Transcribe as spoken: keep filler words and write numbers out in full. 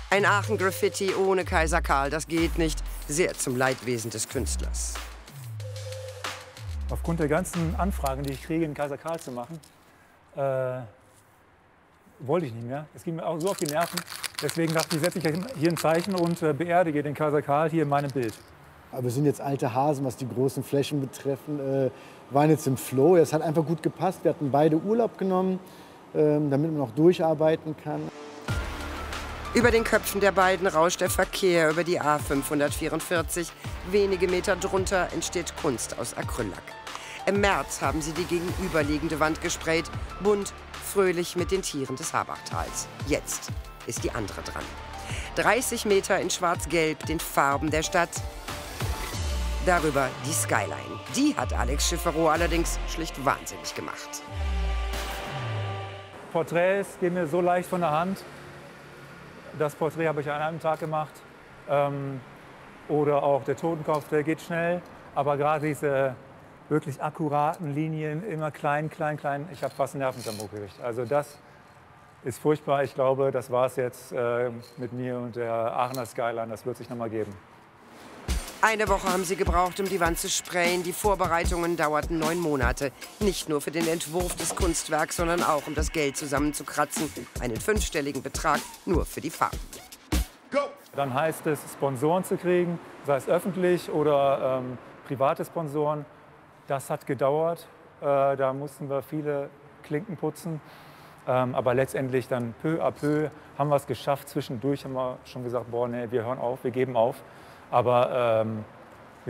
Ein Aachen-Graffiti ohne Kaiser Karl, das geht nicht. Sehr zum Leidwesen des Künstlers. Aufgrund der ganzen Anfragen, die ich kriege, einen Kaiser Karl zu machen, äh, wollte ich nicht mehr. Es ging mir auch so auf die Nerven. Deswegen dachte ich, setze ich hier ein Zeichen und äh, beerdige den Kaiser Karl hier in meinem Bild. Aber wir sind jetzt alte Hasen, was die großen Flächen betreffen. Äh, waren jetzt im Flow. Es hat einfach gut gepasst. Wir hatten beide Urlaub genommen, äh, damit man auch durcharbeiten kann. Über den Köpfen der beiden rauscht der Verkehr über die A fünfhundertvierundvierzig. Wenige Meter drunter entsteht Kunst aus Acryllack. Im März haben sie die gegenüberliegende Wand gesprayt, bunt, fröhlich mit den Tieren des Habachtals. Jetzt ist die andere dran. dreißig Meter in schwarz-gelb, den Farben der Stadt. Darüber die Skyline. Die hat Alex Schifferoth allerdings schlicht wahnsinnig gemacht. Porträts gehen mir so leicht von der Hand. Das Porträt habe ich an einem Tag gemacht. Ähm, oder auch der Totenkopf, der geht schnell. Aber gerade diese wirklich akkuraten Linien, immer klein, klein, klein. Ich habe fast einen Nervenzusammenbruch gekriegt. Also das ist furchtbar. Ich glaube, das war es jetzt äh, mit mir und der Aachener Skyline. Das wird sich noch mal geben. Eine Woche haben sie gebraucht, um die Wand zu sprayen. Die Vorbereitungen dauerten neun Monate. Nicht nur für den Entwurf des Kunstwerks, sondern auch, um das Geld zusammenzukratzen. Einen fünfstelligen Betrag nur für die Farben. Go! Dann heißt es, Sponsoren zu kriegen, sei es öffentlich oder ähm, private Sponsoren. Das hat gedauert. Äh, da mussten wir viele Klinken putzen. Ähm, aber letztendlich dann peu à peu haben wir es geschafft. Zwischendurch haben wir schon gesagt, boah, nee, wir hören auf, wir geben auf. Aber ähm,